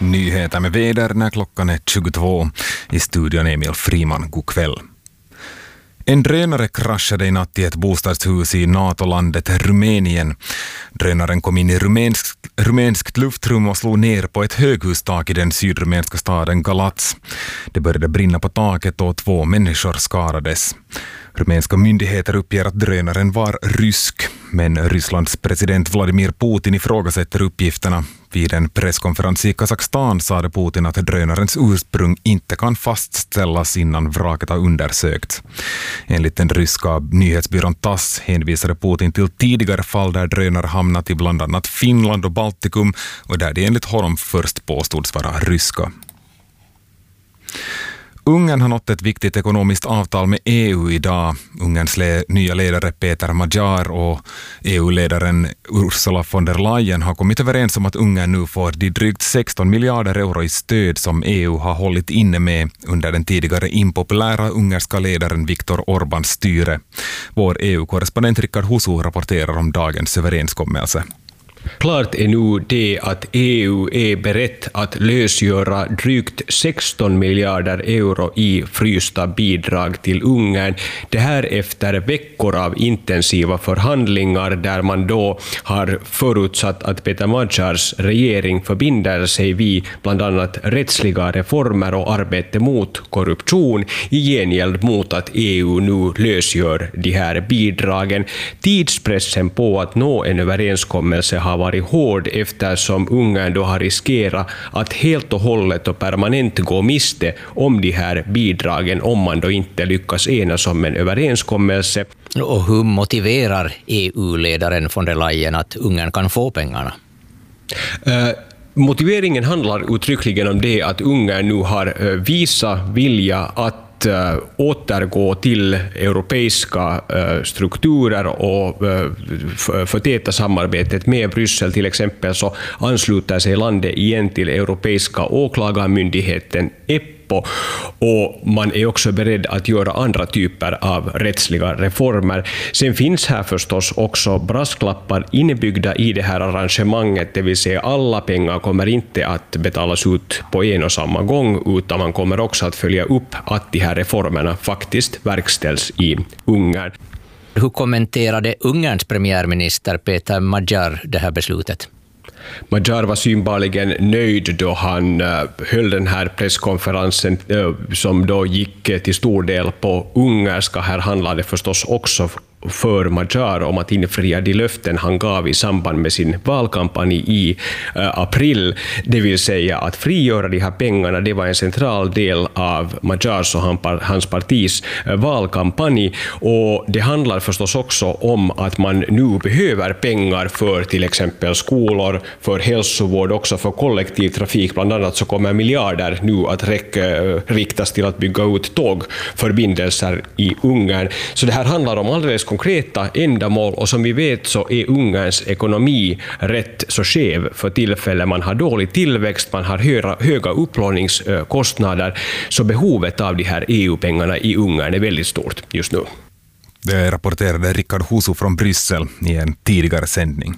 Nyheter med väder när klockan är 22. I studion Emil Friman, god kväll. En drönare kraschade i natt i ett bostadshus i NATO-landet Rumänien. Drönaren kom in i rumänskt luftrum och slog ner på ett höghustak i den sydrumänska staden Galați. Det började brinna på taket och 2 människor skadades. Rumänska myndigheter uppger att drönaren var rysk, men Rysslands president Vladimir Putin ifrågasätter uppgifterna. Vid en presskonferens i Kazakstan sade Putin att drönarens ursprung inte kan fastställas innan vraket har undersökts. Enligt den ryska nyhetsbyrån TASS hänvisade Putin till tidigare fall där drönare hamnat i bland annat Finland och Baltikum och där det enligt honom först påstods vara ryska. Ungern har nått ett viktigt ekonomiskt avtal med EU idag. Ungerns nya ledare Peter Magyar och EU-ledaren Ursula von der Leyen har kommit överens om att Ungern nu får de drygt 16 miljarder euro i stöd som EU har hållit inne med under den tidigare impopulära ungerska ledaren Viktor Orbáns styre. Vår EU-korrespondent Rickard Husu rapporterar om dagens överenskommelse. Klart är nu det att EU är berett att lösgöra drygt 16 miljarder euro i frysta bidrag till Ungern. Det här efter veckor av intensiva förhandlingar där man då har förutsatt att Peter Magyars regering förbinder sig vid bland annat rättsliga reformer och arbete mot korruption i gengäld mot att EU nu lösgör de här bidragen. Tidspressen på att nå en överenskommelse har varit hård eftersom Ungern då har riskerat att helt och hållet och permanent gå miste om de här bidragen om man då inte lyckas enas om en överenskommelse. Och hur motiverar EU-ledaren von der Leyen att Ungern kan få pengarna? Motiveringen handlar uttryckligen om det att Ungern nu har visat vilja att återgå till europeiska strukturer och förtäta samarbetet med Bryssel. Till exempel så ansluter sig landet igen till Europeiska åklagarmyndigheten EPPO och man är också beredd att göra andra typer av rättsliga reformer. Sen finns här förstås också brasklappar inbyggda i det här arrangemanget, det vill säga alla pengar kommer inte att betalas ut på en och samma gång utan man kommer också att följa upp att de här reformerna faktiskt verkställs i Ungern. Hur kommenterade Ungerns premiärminister Peter Magyar det här beslutet? Magyar var synbarligen nöjd då han höll den här presskonferensen som då gick till stor del på ungerska. Här handlade förstås också för Magyar om att infria de löften han gav i samband med sin valkampanj i april. Det vill säga att frigöra de här pengarna, det var en central del av Magyars och hans partis valkampanj. Och det handlar förstås också om att man nu behöver pengar för till exempel skolor, för hälsovård, också för kollektivtrafik. Bland annat så kommer miljarder nu att riktas till att bygga ut tågförbindelser i Ungern. Så det här handlar om alldeles konkreta ändamål och som vi vet så är Ungerns ekonomi rätt så skev för tillfället. Man har dålig tillväxt, man har höga upplåningskostnader så behovet av de här EU-pengarna i Ungern är väldigt stort just nu. Det rapporterade Rickard Husu från Bryssel i en tidigare sändning.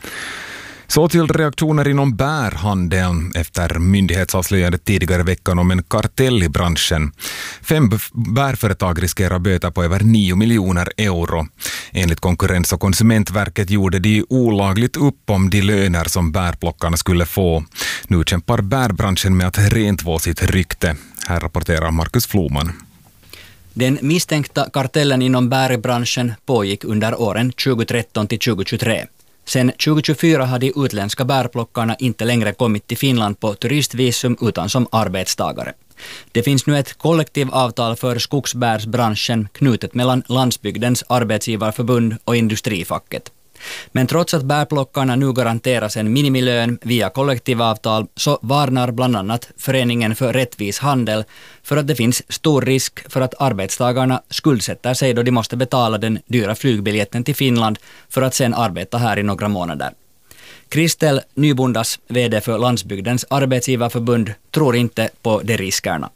Så till reaktioner inom bärhandeln efter myndighetsavslöjandet tidigare veckan om en kartell i branschen. 5 bärföretag riskerar böter på över 9 miljoner euro. Enligt Konkurrens- och konsumentverket gjorde de olagligt upp om de löner som bärplockarna skulle få. Nu kämpar bärbranschen med att rentvå sitt rykte. Här rapporterar Markus Floman. Den misstänkta kartellen inom bärbranschen pågick under åren 2013 till 2023. Sen 2024 har de utländska bärplockarna inte längre kommit till Finland på turistvisum utan som arbetstagare. Det finns nu ett kollektivavtal för skogsbärsbranschen knutet mellan Landsbygdens arbetsgivarförbund och industrifacket. Men trots att bärplockarna nu garanteras en minimilön via kollektivavtal så varnar bland annat Föreningen för rättvis handel för att det finns stor risk för att arbetstagarna skuldsätter sig då de måste betala den dyra flygbiljetten till Finland för att sen arbeta här i några månader. Kristel Nybundas, vd för Landsbygdens arbetsgivarförbund, tror inte på de riskerna.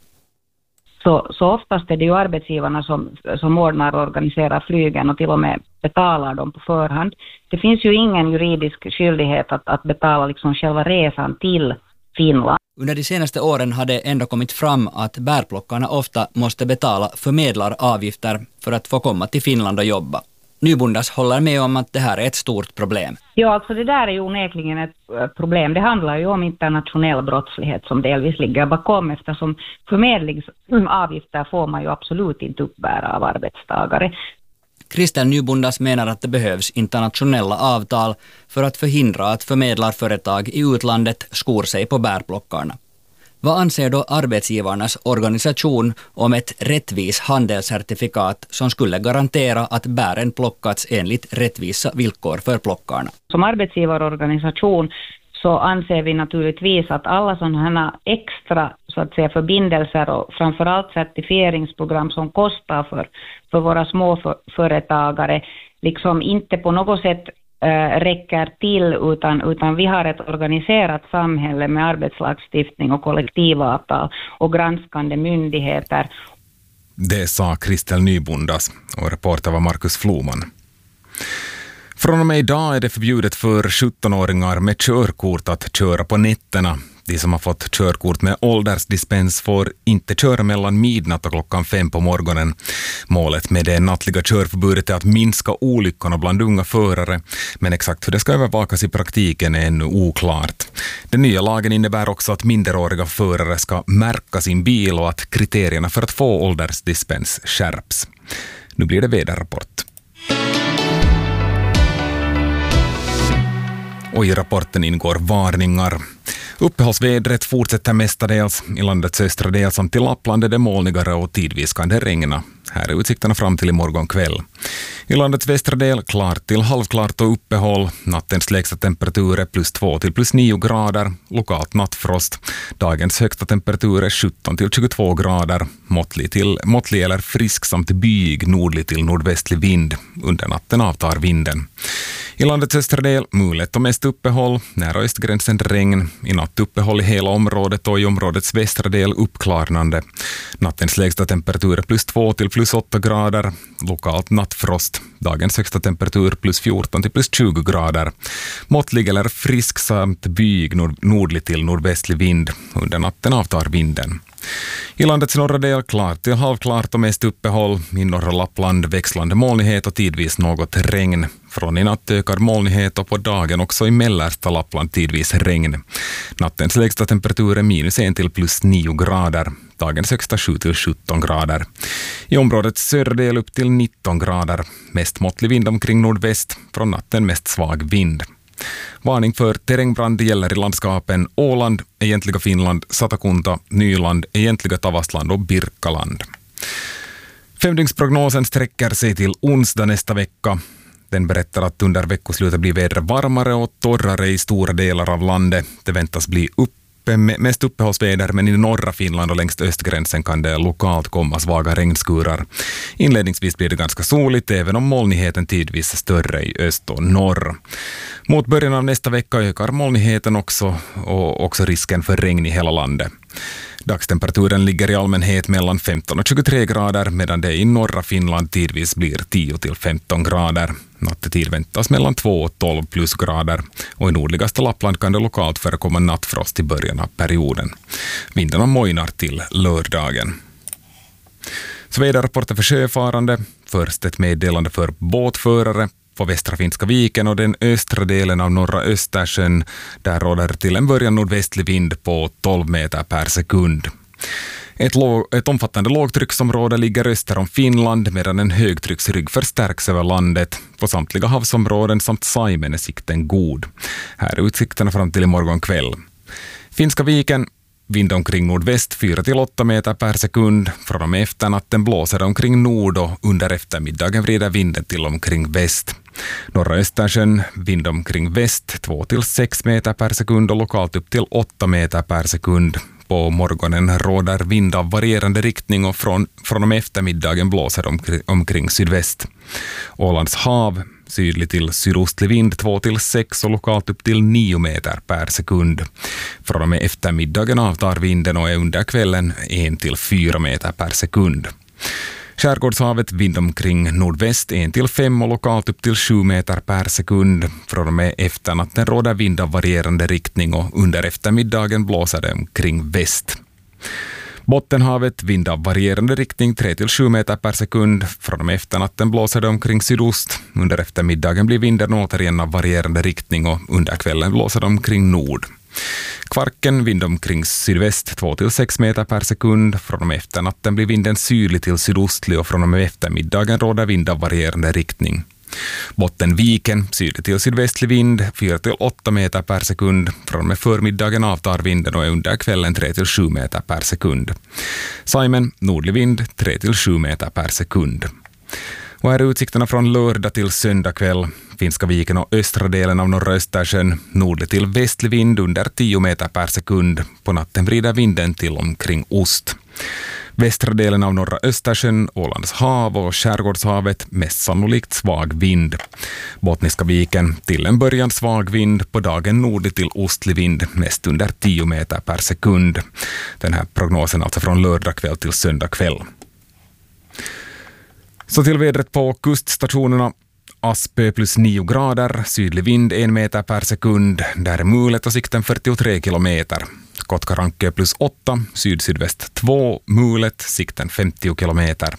Så oftast är det ju arbetsgivarna som ordnar och organiserar flygen och till och med betalar dem på förhand. Det finns ju ingen juridisk skyldighet att betala liksom själva resan till Finland. Under de senaste åren har det ändå kommit fram att bärplockarna ofta måste betala förmedlaravgifter för att få komma till Finland och jobba. Nybondas håller med om att det här är ett stort problem. Ja, alltså det där är ju onekligen ett problem. Det handlar ju om internationell brottslighet som delvis ligger bakom, eftersom förmedlingsavgifter får man ju absolut inte uppbära av arbetstagare. Kristel Nybondas menar att det behövs internationella avtal för att förhindra att förmedlarföretag i utlandet skor sig på bärplockarna. Vad anser då arbetsgivarnas organisation om ett rättvis handelscertifikat som skulle garantera att bären plockats enligt rättvisa villkor för plockarna? Som arbetsgivarorganisation så anser vi naturligtvis att alla sådana här extra så att säga förbindelser och framförallt certifieringsprogram som kostar för våra små företagare liksom inte på något sätt räcker till utan vi har ett organiserat samhälle med arbetslagstiftning och kollektivavtal och granskande myndigheter. Det sa Kristel Nybondas och reporter var Markus Floman. Från och med idag är det förbjudet för 17-åringar med körkort att köra på nätterna. De som har fått körkort med åldersdispens får inte köra mellan midnatt och klockan 5 på morgonen. Målet med det nattliga körförbudet är att minska olyckorna bland unga förare, men exakt hur det ska övervakas i praktiken är ännu oklart. Den nya lagen innebär också att minderåriga förare ska märka sin bil och att kriterierna för att få åldersdispens skärps. Nu blir det väderrapport. Och i rapporten ingår varningar. Uppehållsvädret fortsätter mestadels i landets östra del samt i Lappland är det molnigare och tidvis kan det regna. Här är utsikterna fram till imorgon kväll. I landets västra del klart till halvklart och uppehåll. Nattens lägsta temperatur är +2 till +9 grader. Lokalt nattfrost. Dagens högsta temperatur är 17 till 22 grader. Måttlig eller frisk samt byig nordlig till nordvästlig vind. Under natten avtar vinden. I landets östra del mulet och mest uppehåll. Nära östgränsen regn. I natt uppehåll i hela området och i områdets västra del uppklarnande. Nattens lägsta temperatur är +2 till +8 grader. Lokalt nattfrost. Dagens högsta temperatur +14 till +20 grader. Måttlig eller frisk samt byig nordlig till nordvästlig vind. Under natten avtar vinden. I landets norra del klart till halvklart och mest uppehåll. I norra Lappland växlande molnighet och tidvis något regn. Från i natt ökar molnighet och på dagen också i mellersta Lappland tidvis regn. Nattens lägsta temperatur är -1 till +9 grader. Dagens högsta 7 till 17 grader. I områdets södra del upp till 19 grader. Mest måttlig vind omkring nordväst. Från natten mest svag vind. Varning för terrängbrand gäller i landskapen Åland, egentliga Finland, Satakunta, Nyland, egentliga Tavastland och Birkaland. Femdygnsprognosen sträcker sig till onsdag nästa vecka. Den berättar att under veckoslutet blir vädret varmare och torrare i stora delar av landet. Det väntas bli mest uppehållsväder, men i norra Finland och längs östgränsen kan det lokalt komma svaga regnskurar. Inledningsvis blir det ganska soligt, även om molnigheten tidvis är större i öst och norr. Mot början av nästa vecka ökar molnigheten också och också risken för regn i hela landet. Dagstemperaturen ligger i allmänhet mellan 15 och 23 grader, medan det i norra Finland tidvis blir 10 till 15 grader. Nattetid väntas mellan 2 och 12 plusgrader och i nordligaste Lappland kan det lokalt förekomma nattfrost i början av perioden. Vindarna mojnar till lördagen. Så väderrapporter för sjöfarande. Först ett meddelande för båtförare. På västra Finska viken och den östra delen av norra Östersjön, där råder till en början nordvästlig vind på 12 meter per sekund. Ett omfattande lågtrycksområde ligger öster om Finland, medan en högtrycksrygg förstärks över landet. På samtliga havsområden samt Saimen är sikten god. Här är utsikterna fram till imorgon kväll. Finska viken, vind omkring nordväst 4 till 8 meter per sekund. Från och med efternatten blåser omkring nord och under eftermiddagen vrider vinden till omkring väst. Norra Östersjön, vind omkring väst 2 till 6 meter per sekund och lokalt upp till 8 meter per sekund. På morgonen råder vind av varierande riktning och från och med eftermiddagen blåser omkring sydväst. Ålands hav, sydlig till sydostlig vind 2 till 6 och lokalt upp till 9 meter per sekund. Från och med eftermiddagen avtar vinden och är under kvällen 1 till 4 meter per sekund. Skärgårdshavet vind omkring nordväst 1-5 och lokalt upp till 7 meter per sekund. Från och med efternatten råder vind av varierande riktning och under eftermiddagen blåser det omkring väst. Bottenhavet vind av varierande riktning 3-7 meter per sekund. Från och med efternatten blåser det omkring sydost. Under eftermiddagen blir vinden återigen av varierande riktning och under kvällen blåser det omkring nord. Kvarken vind omkring sydväst 2-6 meter per sekund. Från och med efternatten blir vinden sydlig till sydostlig och från och med eftermiddagen råder vind av varierande riktning. Bottenviken sydlig till sydvästlig vind 4-8 meter per sekund. Från och med förmiddagen avtar vinden och är under kvällen 3-7 meter per sekund. Saimen nordlig vind 3-7 meter per sekund. Och här är utsikterna från lördag till söndag kväll. Finska viken och östra delen av norra Östersjön. Nordlig till västlig vind under 10 meter per sekund. På natten vrider vinden till omkring ost. Västra delen av norra Östersjön, Ålands hav och Skärgårdshavet mest sannolikt svag vind. Bottniska viken till en början svag vind, på dagen nordlig till ostlig vind mest under 10 meter per sekund. Den här prognosen alltså från lördag kväll till söndag kväll. Så till vädret på kuststationerna. Aspö plus 9 grader, sydlig vind 1 meter per sekund. Där är mulet och sikten 43 kilometer. Kotkarankö plus 8, syd-sydväst 2, mulet, sikten 50 kilometer.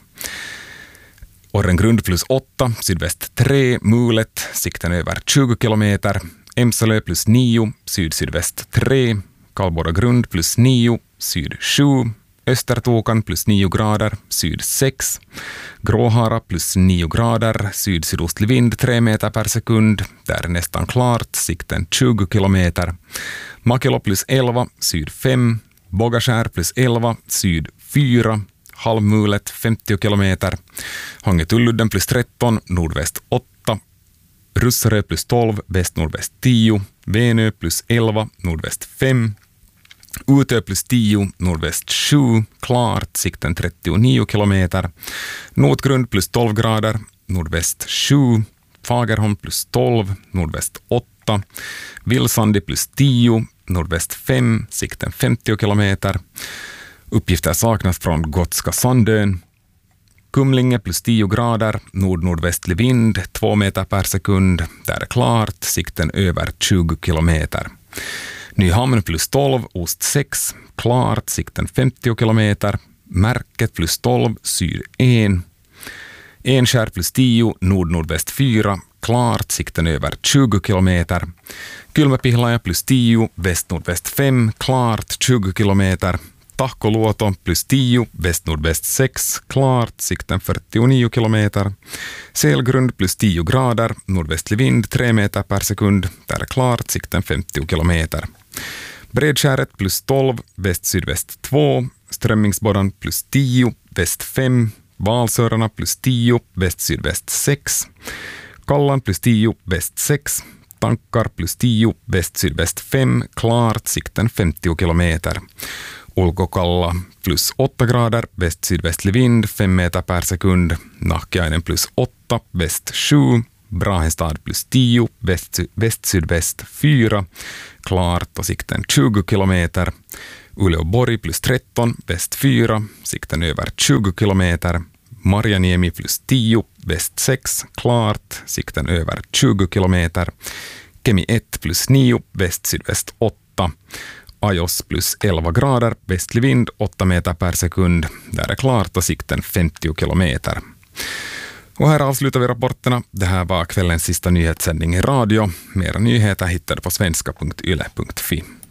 Orrengrund plus 8, sydväst 3, mulet, sikten över 20 kilometer. Emsalö plus 9, syd-sydväst 3, Karlborogrund plus 9, syd 7, Östertokan plus 9 grader, syd 6, Gråhara plus 9 grader, syd-sydostlig vind 3 meter per sekund, där är nästan klart, sikten 20 kilometer. Makelo plus 11, syd 5, Bogaskär plus 11, syd 4, halvmulet 50 kilometer. Hångetulludden plus 13, nordväst 8, Russarö plus 12, väst-nordväst 10, Venö plus 11, nordväst 5, Utö plus 10, nordväst 7, klart, sikten 39 kilometer. Notgrund plus 12 grader, nordväst 7, Fagerholm plus 12, nordväst 8, Vilsandi plus 10, nordväst 5, sikten 50 kilometer. Uppgifter saknas från Gotska Sandön. Kumlinge plus 10 grader, nord-nordvästlig vind 2 meter per sekund. Där är klart, sikten över 20 kilometer. Nyhamn plus 12, ost 6, klart, sikten 50 kilometer. Märket plus 12, syd 1. Enskär plus 10, nord-nordväst 4, klart, sikten över 20 kilometer. Kylmäpihlaja plus 10, väst-nordväst 5, klart, 20 kilometer. Tahkoluoto plus 10, väst-nordväst 6, klart, sikten 49 kilometer. Selgrund plus 10 grader, nordvästlig vind 3 meter per sekund, där är klart, sikten 50 kilometer. Bredskäret plus 12, väst-sydväst 2, Strömmingsbodan plus 10, väst 5, Valsörarna plus 10, väst-sydväst 6, Kallan plus 10, väst 6, Tankar plus 10, väst-sydväst 5, klart, sikten 50 kilometer. Ulkokalla plus 8 grader, väst-sydvästlig vind 5 meter per sekund. Nahkiainen plus 8, väst 7, Brahestad plus 10, väst-sydväst 4, klart och sikten 20 kilometer. Uleåborg plus 13, väst 4, sikten över 20 kilometer. Marjaniemi plus 10, väst 6, klart, sikten över 20 kilometer. Kemi 1 plus 9, väst-sydväst 8. Ajos plus 11 grader, västlig vind 8 meter per sekund. Där är klart och sikten 50 kilometer. Och här avslutar vi rapporterna. Det här var kvällens sista nyhetssändning i radio. Mera nyheter hittar du på svenska.yle.fi.